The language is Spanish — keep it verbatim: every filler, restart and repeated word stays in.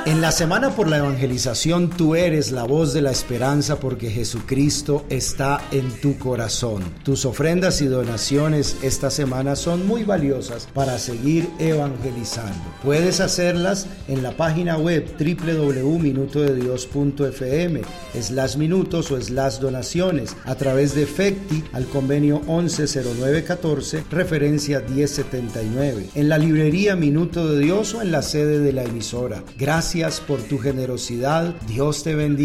En la Semana por la Evangelización, tú eres la voz de la esperanza porque Jesucristo está en tu corazón. Tus ofrendas y donaciones esta semana son muy valiosas para seguir evangelizando. Puedes hacerlas en la página web doble u doble u doble u punto minuto de dios punto f m slash minutos o slash donaciones a través de Efecti al convenio once cero nueve catorce, referencia diez setenta y nueve, en la librería Minuto de Dios o en la sede de la emisora. Gracias por tu generosidad. Dios te bendiga.